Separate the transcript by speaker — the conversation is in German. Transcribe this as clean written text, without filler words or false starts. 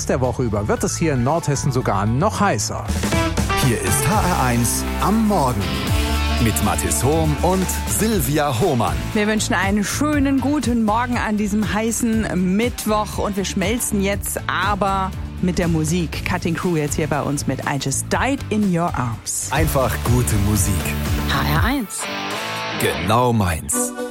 Speaker 1: der Woche über wird es hier in Nordhessen sogar noch heißer.
Speaker 2: Hier ist HR1 am Morgen mit Mathis Hohm und Silvia Hohmann.
Speaker 3: Wir wünschen einen schönen guten Morgen an diesem heißen Mittwoch und wir schmelzen jetzt aber mit der Musik. Cutting Crew jetzt hier bei uns mit I Just Died in Your Arms.
Speaker 2: Einfach gute Musik.
Speaker 3: HR1.
Speaker 2: Genau meins.